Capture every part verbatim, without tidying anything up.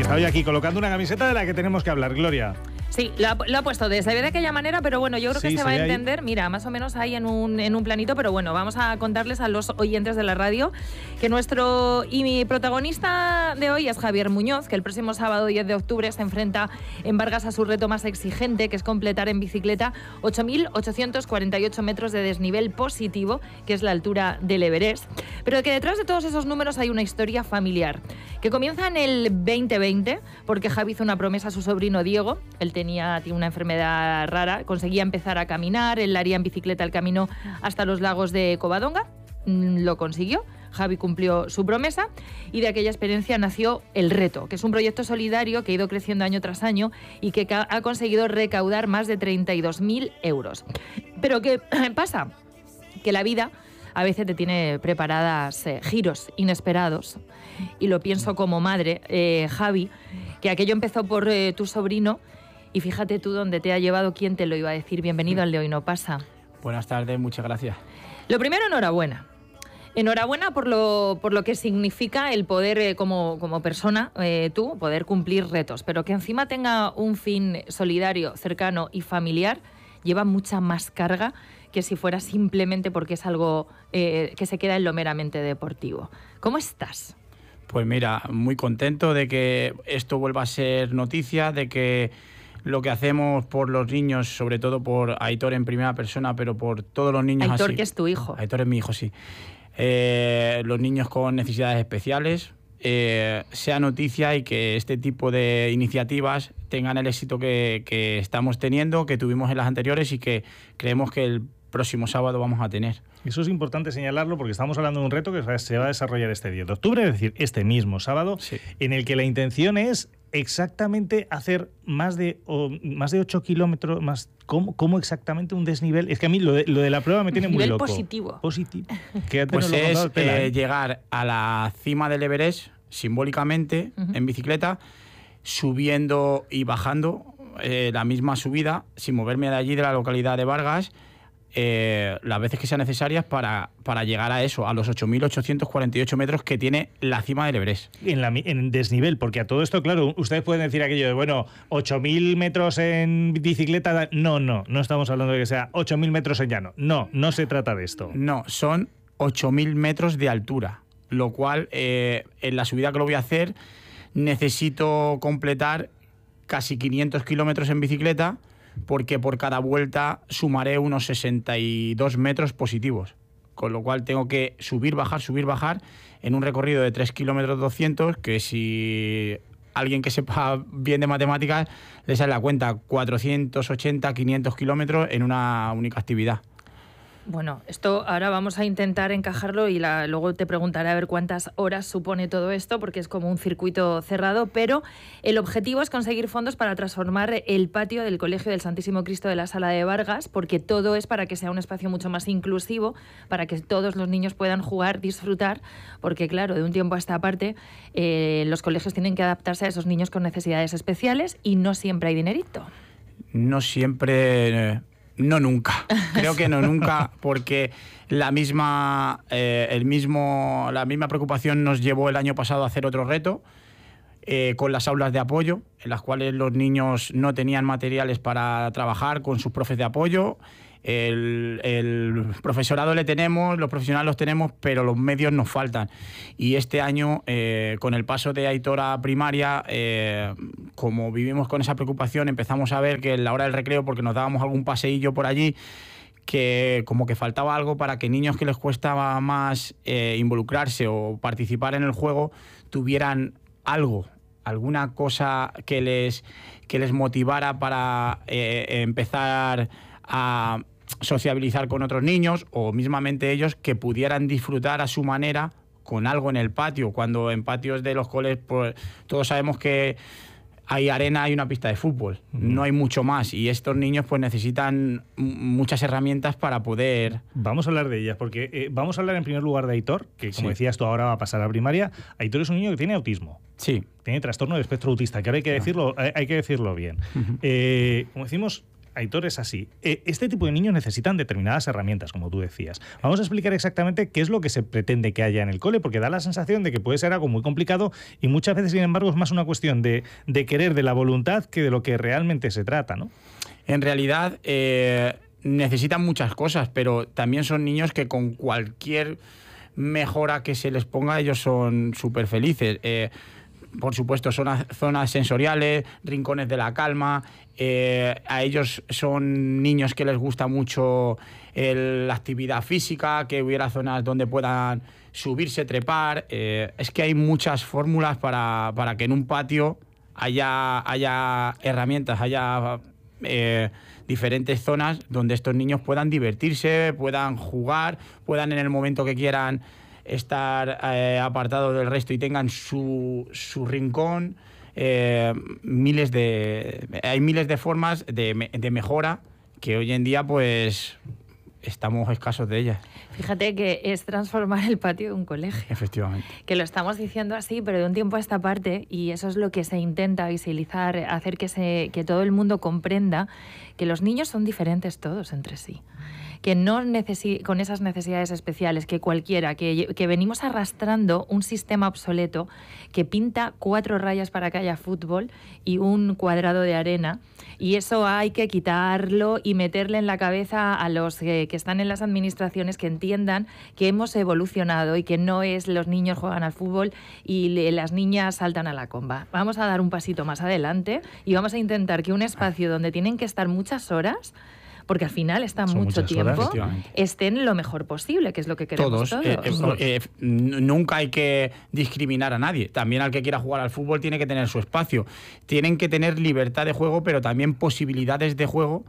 está hoy aquí colocando una camiseta de la que tenemos que hablar, Gloria. Sí, lo ha, lo ha puesto de, de aquella manera, pero bueno, yo creo que Sí, se va a ahí. entender, mira, más o menos ahí en un, en un planito, pero bueno, vamos a contarles a los oyentes de la radio que nuestro y mi protagonista de hoy es Javier Muñoz, que el próximo sábado diez de octubre se enfrenta en Vargas a su reto más exigente, que es completar en bicicleta ocho mil ochocientos cuarenta y ocho metros de desnivel positivo, que es la altura del Everest. Pero que detrás de todos esos números hay una historia familiar, que comienza en el veinte veinte, porque Javi hizo una promesa a su sobrino Diego. Él tenía Tenía una enfermedad rara, conseguía empezar a caminar, él haría en bicicleta el camino hasta los lagos de Covadonga, lo consiguió, Javi cumplió su promesa y de aquella experiencia nació El Reto, que es un proyecto solidario que ha ido creciendo año tras año y que ha conseguido recaudar más de treinta y dos mil euros. Pero ¿qué pasa? Que la vida a veces te tiene preparadas eh, giros inesperados, y lo pienso como madre, eh, Javi, que aquello empezó por eh, tu sobrino. Y fíjate tú dónde te ha llevado, quién te lo iba a decir. Bienvenido al de Hoy No Pasa. Buenas tardes, muchas gracias. Lo primero, enhorabuena. Enhorabuena por lo, por lo que significa el poder, eh, como, como persona, eh, tú, poder cumplir retos. Pero que encima tenga un fin solidario, cercano y familiar, lleva mucha más carga que si fuera simplemente porque es algo eh, que se queda en lo meramente deportivo. ¿Cómo estás? Pues mira, muy contento de que esto vuelva a ser noticia, de que lo que hacemos por los niños, sobre todo por Aitor en primera persona, pero por todos los niños Aitor, así. que es tu hijo. Aitor es mi hijo, sí. Eh, los niños con necesidades especiales, eh, sea noticia y que este tipo de iniciativas tengan el éxito que, que estamos teniendo, que tuvimos en las anteriores y que creemos que el próximo sábado vamos a tener. Eso es importante señalarlo porque estamos hablando de un reto que se va a desarrollar este diez de octubre, es decir, este mismo sábado, sí, en el que la intención es exactamente hacer más de, o, más de ocho kilómetros, más ¿cómo, ¿cómo exactamente un desnivel? Es que a mí lo de, lo de la prueba me tiene muy loco. Positivo. Positivo. Que pues lo es pela, eh, ¿eh? llegar a la cima del Everest simbólicamente, uh-huh, en bicicleta, subiendo y bajando eh, la misma subida, sin moverme de allí, de la localidad de Vargas, Eh, las veces que sean necesarias para, para llegar a eso, a los ocho mil ochocientos cuarenta y ocho metros que tiene la cima del Everest. En, la, en desnivel, porque a todo esto, claro, ustedes pueden decir aquello de, bueno, ocho mil metros en bicicleta, no, no, no estamos hablando de que sea ocho mil metros en llano, no, no se trata de esto. No, son ocho mil metros de altura, lo cual eh, en la subida que lo voy a hacer necesito completar casi quinientos kilómetros en bicicleta, porque por cada vuelta sumaré unos sesenta y dos metros positivos, con lo cual tengo que subir, bajar, subir, bajar en un recorrido de tres kilómetros doscientos, que si alguien que sepa bien de matemáticas le sale la cuenta, cuatrocientos ochenta, quinientos kilómetros en una única actividad. Bueno, esto ahora vamos a intentar encajarlo y la, luego te preguntaré a ver cuántas horas supone todo esto, porque es como un circuito cerrado, pero el objetivo es conseguir fondos para transformar el patio del Colegio del Santísimo Cristo de la Sala de Vargas, porque todo es para que sea un espacio mucho más inclusivo, para que todos los niños puedan jugar, disfrutar, porque claro, de un tiempo a esta parte eh, los colegios tienen que adaptarse a esos niños con necesidades especiales y no siempre hay dinerito. No siempre... Eh... No nunca, creo que no nunca, porque la misma, eh, el mismo, la misma preocupación nos llevó el año pasado a hacer otro reto eh, con las aulas de apoyo, en las cuales los niños no tenían materiales para trabajar con sus profes de apoyo. El, el profesorado le tenemos, los profesionales los tenemos, pero los medios nos faltan. Y este año, eh, con el paso de Aitor a primaria, eh, como vivimos con esa preocupación, empezamos a ver que en la hora del recreo, porque nos dábamos algún paseillo por allí, que como que faltaba algo para que niños que les cuesta más eh, involucrarse o participar en el juego tuvieran algo, alguna cosa que les, que les motivara para eh, empezar a sociabilizar con otros niños, o mismamente ellos que pudieran disfrutar a su manera con algo en el patio, cuando en patios de los coles pues, todos sabemos que hay arena, hay una pista de fútbol, uh-huh, no hay mucho más, y estos niños pues necesitan muchas herramientas para poder... Vamos a hablar de ellas, porque eh, vamos a hablar en primer lugar de Aitor, que como sí, decías tú ahora va a pasar a primaria. Aitor es un niño que tiene autismo. Sí. Tiene trastorno de espectro autista, que ahora hay que decirlo, hay, hay que decirlo bien. Uh-huh. Eh, como decimos, Aitor, es así. Este tipo de niños necesitan determinadas herramientas, como tú decías. Vamos a explicar exactamente qué es lo que se pretende que haya en el cole, porque da la sensación de que puede ser algo muy complicado y muchas veces, sin embargo, es más una cuestión de, de querer, de la voluntad, que de lo que realmente se trata, ¿no? En realidad, eh, necesitan muchas cosas, pero también son niños que con cualquier mejora que se les ponga, ellos son súper felices. Eh, por supuesto, zonas, zonas sensoriales, rincones de la calma. Eh, a ellos son niños que les gusta mucho el, la actividad física, que hubiera zonas donde puedan subirse, trepar. Eh, es que hay muchas fórmulas para, para que en un patio haya, haya herramientas, haya eh, diferentes zonas donde estos niños puedan divertirse, puedan jugar, puedan en el momento que quieran estar eh, apartados del resto y tengan su, su rincón. Eh, miles de, hay miles de formas de, de mejora que hoy en día pues estamos escasos de ellas. Fíjate que es transformar el patio de un colegio. Efectivamente. Que lo estamos diciendo así, pero de un tiempo a esta parte, y eso es lo que se intenta visibilizar, hacer que, se, que todo el mundo comprenda que los niños son diferentes todos entre sí. Que no necesi- con esas necesidades especiales, que cualquiera, que, que venimos arrastrando un sistema obsoleto que pinta cuatro rayas para que haya fútbol y un cuadrado de arena, y eso hay que quitarlo y meterle en la cabeza a los eh, que están en las administraciones, que entiendan que hemos evolucionado y que no es los niños juegan al fútbol y le, las niñas saltan a la comba. Vamos a dar un pasito más adelante y vamos a intentar que un espacio donde tienen que estar muchas horas, porque al final está Son mucho tiempo, horas, estén lo mejor posible, que es lo que queremos todos. todos. Eh, eh, eh, nunca hay que discriminar a nadie. También al que quiera jugar al fútbol tiene que tener su espacio. Tienen que tener libertad de juego, pero también posibilidades de juego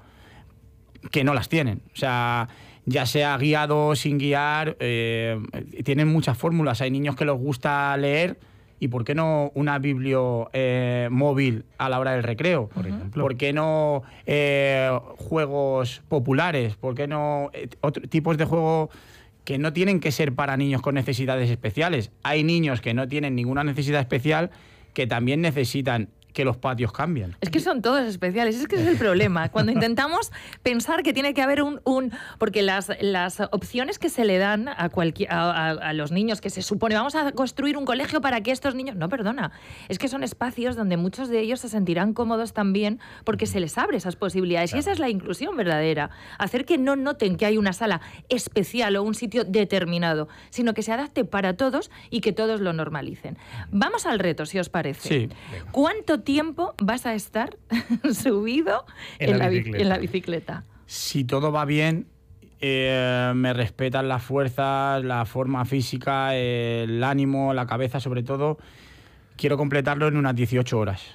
que no las tienen. O sea, ya sea guiado, sin guiar, eh, tienen muchas fórmulas. Hay niños que les gusta leer. ¿Y por qué no una biblio eh, móvil a la hora del recreo? Por ejemplo. ¿Por qué no eh, juegos populares? ¿Por qué no eh, otros tipos de juego que no tienen que ser para niños con necesidades especiales? Hay niños que no tienen ninguna necesidad especial que también necesitan que los patios cambien. Es que son todos especiales, es que ese es el problema. Cuando intentamos pensar que tiene que haber un... un porque las, las opciones que se le dan a, cualquier, a, a, a los niños, que se supone, vamos a construir un colegio para que estos niños... No, perdona, es que son espacios donde muchos de ellos se sentirán cómodos también porque se les abre esas posibilidades. Claro. Y esa es la inclusión verdadera. Hacer que no noten que hay una sala especial o un sitio determinado, sino que se adapte para todos y que todos lo normalicen. Vamos al reto, si os parece. Sí. ¿Cuánto tiempo vas a estar subido en, en, la, bicicleta. en la bicicleta? Si todo va bien, eh, me respetan las fuerzas, la forma física, el ánimo, la cabeza sobre todo, quiero completarlo en unas dieciocho horas.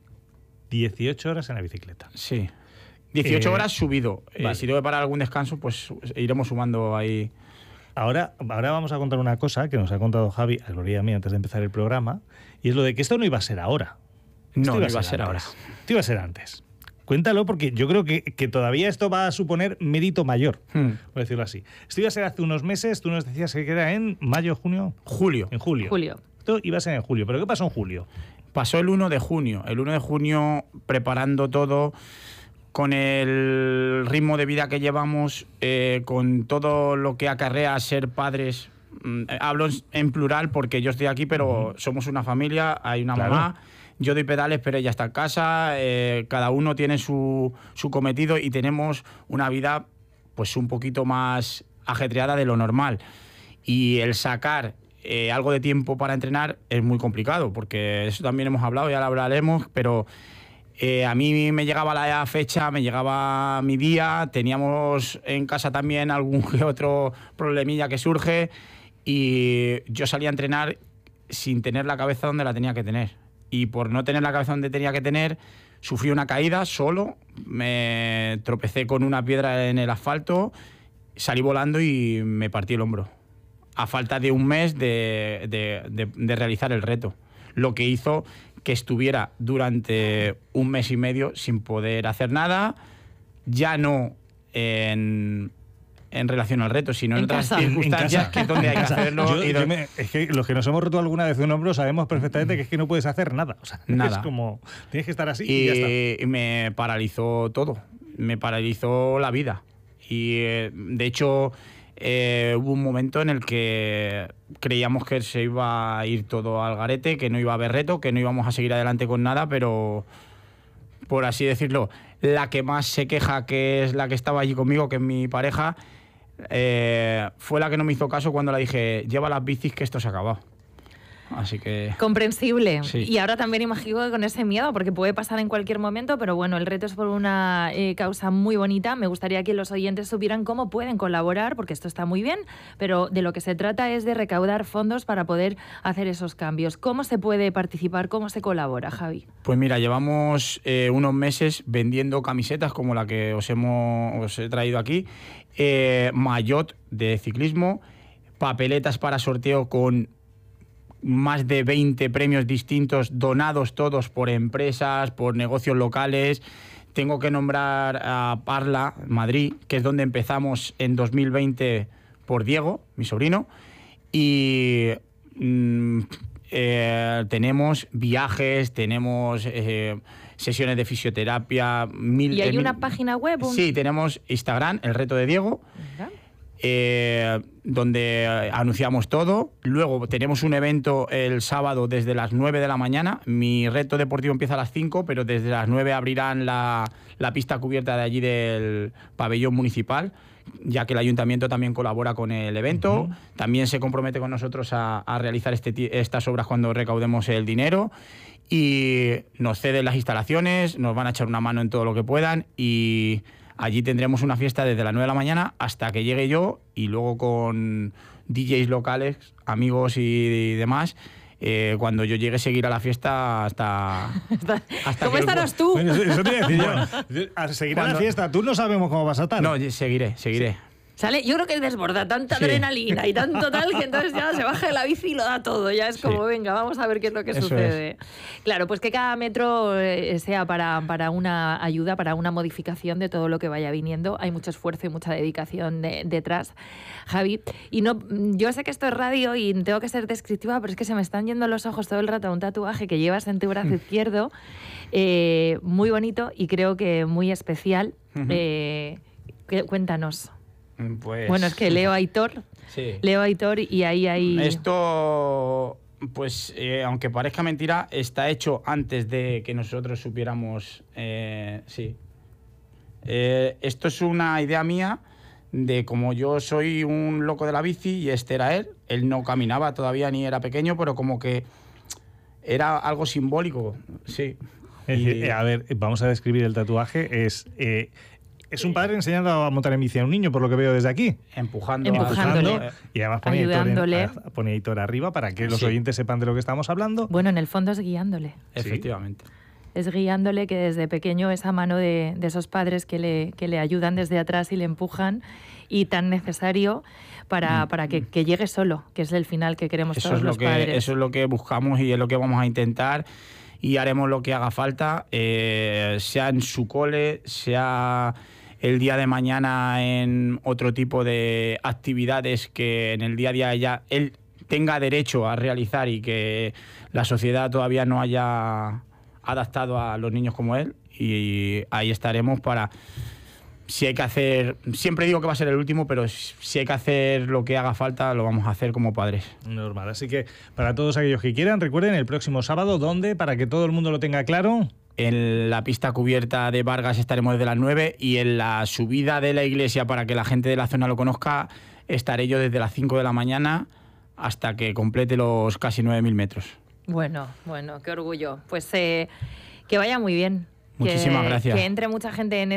dieciocho horas en la bicicleta. Sí. dieciocho eh, horas subido. Vale. Eh, si tengo que parar algún descanso, pues iremos sumando ahí. Ahora, ahora vamos a contar una cosa que nos ha contado Javi, a Gloria y a mí, antes de empezar el programa, y es lo de que esto no iba a ser ahora. No, no iba a ser ahora. Esto iba a ser antes. Cuéntalo, porque yo creo que, que todavía esto va a suponer mérito mayor, hmm. por decirlo así. Esto iba a ser hace unos meses, tú nos decías que era en mayo, junio... Julio. En julio. Julio. Esto iba a ser en julio, ¿pero qué pasó en julio? Pasó el uno de junio. El uno de junio, preparando todo, con el ritmo de vida que llevamos, eh, con todo lo que acarrea ser padres... Eh, hablo en plural porque yo estoy aquí, pero uh-huh. somos una familia, hay una claro. mamá... Yo doy pedales, pero ella está en casa, eh, cada uno tiene su, su cometido y tenemos una vida pues un poquito más ajetreada de lo normal. Y el sacar eh, algo de tiempo para entrenar es muy complicado, porque eso también hemos hablado, ya lo hablaremos, pero eh, a mí me llegaba la fecha, me llegaba mi día, teníamos en casa también algún que otro problemilla que surge y yo salía a entrenar sin tener la cabeza donde la tenía que tener. Y por no tener la cabeza donde tenía que tener, sufrí una caída solo, me tropecé con una piedra en el asfalto, salí volando y me partí el hombro. A falta de un mes de, de, de, de realizar el reto. Lo que hizo que estuviera durante un mes y medio sin poder hacer nada, ya no en... en relación al reto, sino en, en otras casa. circunstancias en, en que es donde hay que hacerlo. Yo, y yo me, es que los que nos hemos roto alguna vez un hombro sabemos perfectamente que es que no puedes hacer nada. O sea, nada. Es como, tienes que estar así y, y ya está. me paralizó todo. me paralizó la vida. Y eh, de hecho eh, hubo un momento en el que creíamos que se iba a ir todo al garete, que no iba a haber reto, que no íbamos a seguir adelante con nada, pero por así decirlo, la que más se queja, que es la que estaba allí conmigo, que es mi pareja, eh, fue la que no me hizo caso cuando le dije, lleva las bicis que esto se ha acabado. Así que... Comprensible. Sí. Y ahora también imagino que con ese miedo, porque puede pasar en cualquier momento, pero bueno, el reto es por una eh, causa muy bonita. Me gustaría que los oyentes supieran cómo pueden colaborar, porque esto está muy bien, pero de lo que se trata es de recaudar fondos para poder hacer esos cambios. ¿Cómo se puede participar? ¿Cómo se colabora, Javi? Pues mira, llevamos eh, unos meses vendiendo camisetas como la que os, hemos, os he traído aquí, eh, maillot de ciclismo, papeletas para sorteo con más de veinte premios distintos, donados todos por empresas, por negocios locales. Tengo que nombrar a Parla, Madrid, que es donde empezamos en dos mil veinte por Diego, mi sobrino. Y mmm, eh, tenemos viajes, tenemos eh, sesiones de fisioterapia. Mil, ¿Y hay eh, una mil... página web? Un... Sí, tenemos Instagram, El Reto de Diego. ¿Verdad? Eh, donde anunciamos todo. Luego tenemos un evento el sábado desde las nueve de la mañana. Mi reto deportivo empieza a las cinco, pero desde las nueve abrirán la, la pista cubierta de allí del pabellón municipal, ya que el ayuntamiento también colabora con el evento. Uh-huh. También se compromete con nosotros a, a realizar este, estas obras cuando recaudemos el dinero, y nos ceden las instalaciones, nos van a echar una mano en todo lo que puedan, y allí tendremos una fiesta desde las nueve de la mañana hasta que llegue yo, y luego con D Js locales, amigos y, y demás. Eh, cuando yo llegue, seguir a la fiesta hasta... hasta ¿Cómo que estarás el... tú? Bueno, eso te iba a decir yo. A seguir a la fiesta. Tú no sabemos cómo vas a estar. No, seguiré, seguiré. Sí. Sale, yo creo que desborda tanta sí. adrenalina y tanto tal que entonces ya se baja de la bici y lo da todo. Ya es como, sí. venga, vamos a ver qué es lo que Eso sucede. Es. Claro, pues que cada metro eh, sea para, para una ayuda, para una modificación de todo lo que vaya viniendo. Hay mucho esfuerzo y mucha dedicación de, detrás, Javi. Y no, yo sé que esto es radio y tengo que ser descriptiva, pero es que se me están yendo los ojos todo el rato a un tatuaje que llevas en tu brazo izquierdo, eh, muy bonito y creo que muy especial. Uh-huh. eh, cuéntanos. Pues, bueno, es que leo Aitor, sí. leo Aitor y ahí hay... Esto, pues, eh, aunque parezca mentira, está hecho antes de que nosotros supiéramos... Eh, sí. Eh, esto es una idea mía de como yo soy un loco de la bici y este era él. Él no caminaba todavía ni era pequeño, pero como que era algo simbólico, sí. Y... A ver, vamos a describir el tatuaje. Es... Eh, Es un padre enseñando a montar en bici a un niño, por lo que veo desde aquí. Empujando. Empujándole. Y además pone Ayudándole. Editor, en, pone editor arriba para que los sí. oyentes sepan de lo que estamos hablando. Bueno, en el fondo es guiándole. Efectivamente. Sí. Es guiándole, que desde pequeño esa mano de, de esos padres que le, que le ayudan desde atrás y le empujan, y tan necesario para, para que, que llegue solo, que es el final que queremos eso todos es lo los que, padres. Eso es lo que buscamos y es lo que vamos a intentar. Y haremos lo que haga falta, eh, sea en su cole, sea el día de mañana en otro tipo de actividades que en el día a día ya él tenga derecho a realizar y que la sociedad todavía no haya adaptado a los niños como él. Y ahí estaremos para... Si hay que hacer, siempre digo que va a ser el último, pero si hay que hacer lo que haga falta, lo vamos a hacer como padres. Normal. Así que para todos aquellos que quieran, recuerden el próximo sábado, ¿dónde? Para que todo el mundo lo tenga claro. En la pista cubierta de Vargas estaremos desde las nueve, y en la subida de la iglesia, para que la gente de la zona lo conozca, estaré yo desde las cinco de la mañana hasta que complete los casi nueve mil metros. Bueno, bueno, qué orgullo. Pues eh, que vaya muy bien. Muchísimas que, gracias. Que entre mucha gente en